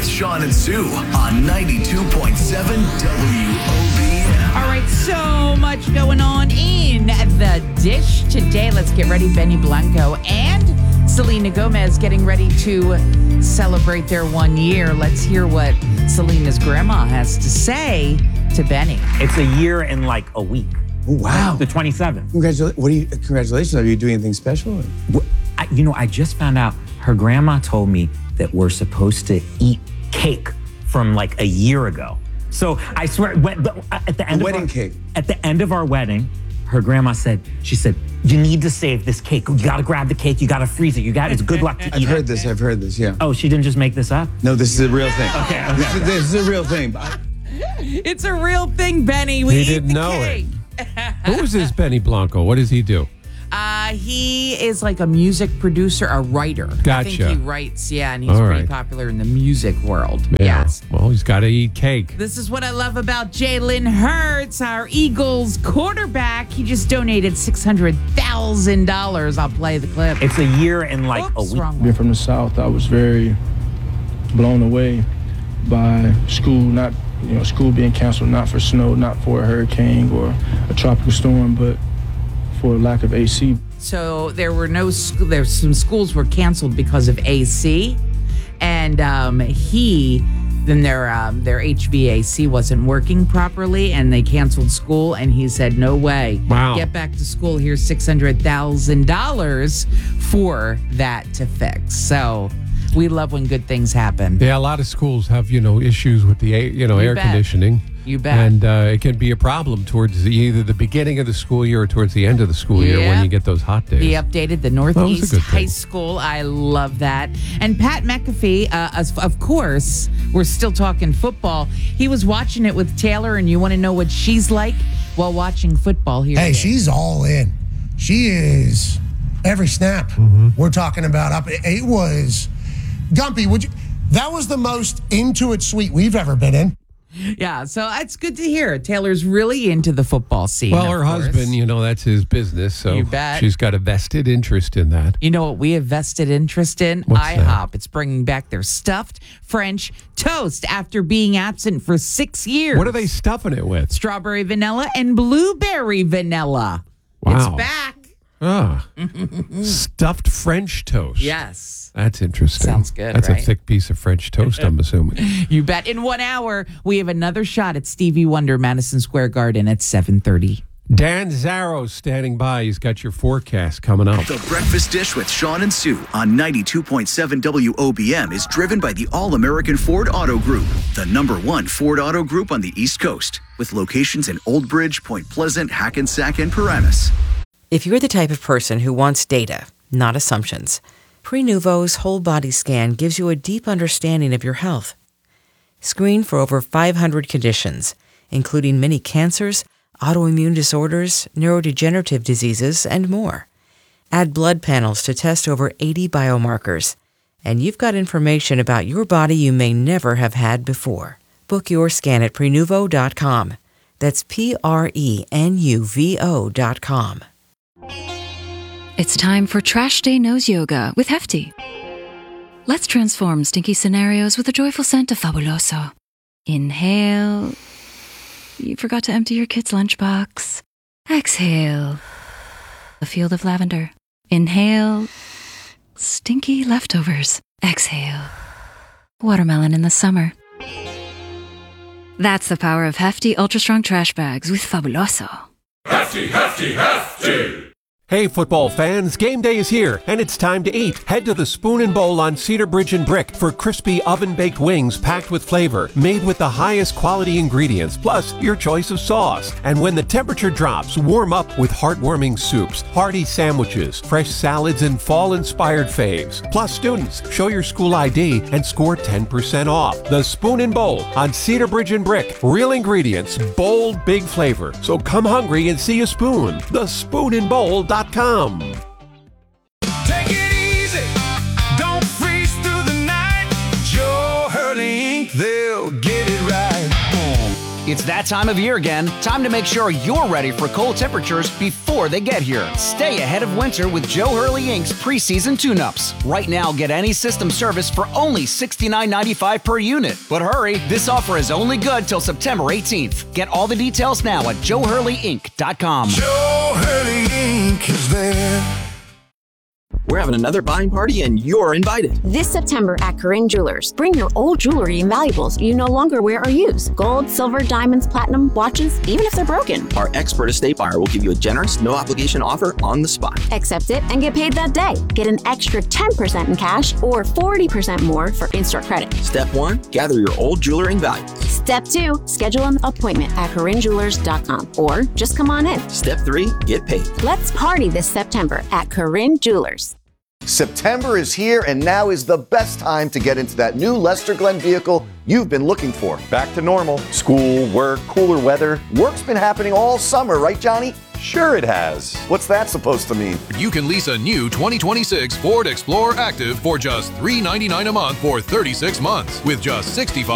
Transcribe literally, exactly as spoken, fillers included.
with Sean and Sue on ninety-two point seven W O B M. All right, so much going on in the dish today. Let's get ready. Benny Blanco and Selena Gomez getting ready to celebrate their one year. Let's hear what Selena's grandma has to say to Benny. It's a year and like a week. Oh, wow. The twenty-seventh. Congratulations. What are you, congratulations. Are you doing anything special? I, you know, I just found out her grandma told me that we're supposed to eat cake from like a year ago. So I swear, when, the, at the end A of wedding our, cake. At the end of our wedding, her grandma said, she said, you need to save this cake. You got to grab the cake. You got to freeze it. You got. It's good luck to eat I've it. heard this. I've heard this, yeah. Oh, she didn't just make this up? No, this is a real thing. Okay, okay. This is, this is a real thing. It's a real thing, Benny. We He eat didn't the know cake. it. Who is this Benny Blanco? What does he do? Uh, he is like a music producer, a writer. I Gotcha. think he writes, yeah, and he's All pretty right. popular in the music world. Yeah. Yes. Well, he's got to eat cake. This is what I love about Jalen Hurts, our Eagles quarterback. He just donated six hundred thousand dollars. I'll play the clip. It's a year and like Oops, a week. wrong Being one. from the South, I was very blown away by school, not, you know, school being canceled, not for snow, not for a hurricane or a tropical storm, but for lack of A C. So there were no, sc- there's some schools were canceled because of A C, and um, he, then their um, their H V A C wasn't working properly, and they canceled school. And he said, "No way! Wow. Get back to school. Here's six hundred thousand dollars for that to fix." So we love when good things happen. Yeah, a lot of schools have, you know, issues with the, a- you know, You air bet. conditioning. You bet. And uh, it can be a problem towards the, either the beginning of the school year or towards the end of the school year when Yep. you get those hot days. He updated the That was a Northeast good High thing. School. I love that. And Pat McAfee, uh, as- of course, we're still talking football. He was watching it with Taylor, and you want to know what she's like while watching football here. Hey, she's all in. She is every snap we're talking about up. It, it was Gumpy. Would you? That was the most into it suite we've ever been in. Yeah, so it's good to hear. Taylor's really into the football scene. Well, of her course. husband, you know, that's his business, so You bet. she's got a vested interest in that. You know what we have vested interest in? What's IHOP. It's bringing back their stuffed French toast after being absent for six years. What are they stuffing it with? Strawberry vanilla and blueberry vanilla. Wow. It's back. Ah, stuffed French toast. Yes. That's interesting. Sounds good, That's right? a thick piece of French toast, I'm assuming. You bet. In one hour, we have another shot at Stevie Wonder, Madison Square Garden at seven thirty. Dan Zarro's standing by. He's got your forecast coming up. The Breakfast Dish with Sean and Sue on ninety-two point seven W O B M is driven by the All-American Ford Auto Group, the number one Ford Auto Group on the East Coast, with locations in Old Bridge, Point Pleasant, Hackensack, and Paramus. If you're the type of person who wants data, not assumptions, Prenuvo's whole body scan gives you a deep understanding of your health. Screen for over five hundred conditions, including many cancers, autoimmune disorders, neurodegenerative diseases, and more. Add blood panels to test over eighty biomarkers, and you've got information about your body you may never have had before. Book your scan at Prenuvo dot com. That's P R E N U V O dot com. It's time for Trash Day Nose Yoga with Hefty. Let's transform stinky scenarios with a joyful scent of Fabuloso. Inhale. You forgot to empty your kid's lunchbox. Exhale. A field of lavender. Inhale. Stinky leftovers. Exhale. Watermelon in the summer. That's the power of Hefty Ultra Strong Trash Bags with Fabuloso. Hefty, hefty, hefty! Hey, football fans, game day is here, and it's time to eat. Head to the Spoon and Bowl on Cedar Bridge and Brick for crispy oven-baked wings packed with flavor, made with the highest quality ingredients, plus your choice of sauce. And when the temperature drops, warm up with heartwarming soups, hearty sandwiches, fresh salads, and fall-inspired faves. Plus, students, show your school I D and score ten percent off. The Spoon and Bowl on Cedar Bridge and Brick. Real ingredients, bold, big flavor. So come hungry and see a spoon. The spoon and bowl dot com. Take it easy, don't freeze through the night. Joe Hurley, they'll get it right. It's that time of year again. Time to make sure you're ready for cold temperatures before they get here. Stay ahead of winter with Joe Hurley Incorporated's preseason tune-ups. Right now, get any system service for only sixty-nine ninety-five per unit. But hurry, this offer is only good till September eighteenth. Get all the details now at joe hurley inc dot com. Joe Hurley Incorporated is there. We're having another buying party and you're invited. This September at Corinne Jewelers, bring your old jewelry and valuables you no longer wear or use. Gold, silver, diamonds, platinum, watches, even if they're broken. Our expert estate buyer will give you a generous, no obligation offer on the spot. Accept it and get paid that day. Get an extra ten percent in cash or forty percent more for in-store credit. Step one, gather your old jewelry and valuables. Step two, schedule an appointment at corinne jewelers dot com or just come on in. Step three, get paid. Let's party this September at Corinne Jewelers. September is here, and now is the best time to get into that new Lester Glenn vehicle you've been looking for. Back to normal. School, work, cooler weather. Work's been happening all summer, right, Johnny? Sure it has. What's that supposed to mean? You can lease a new twenty twenty-six Ford Explorer Active for just three hundred ninety-nine dollars a month for thirty-six months with just sixty-five